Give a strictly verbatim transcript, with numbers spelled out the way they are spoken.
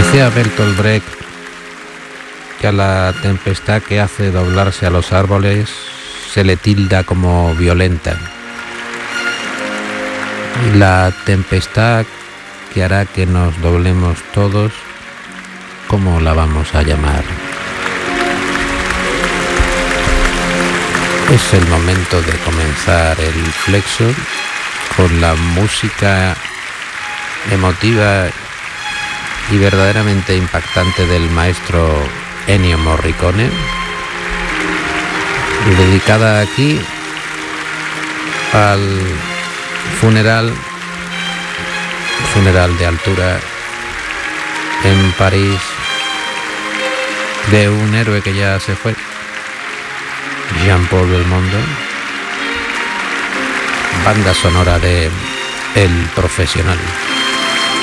Decía Bertolt Brecht que a la tempestad que hace doblarse a los árboles se le tilda como violenta. Y la tempestad que hará que nos doblemos todos, ¿cómo la vamos a llamar? Es el momento de comenzar el Flexo con la música emotiva y verdaderamente impactante del maestro Ennio Morricone, dedicada aquí al funeral, funeral de altura en París de un héroe que ya se fue, Jean-Paul Belmondo, banda sonora de El Profesional.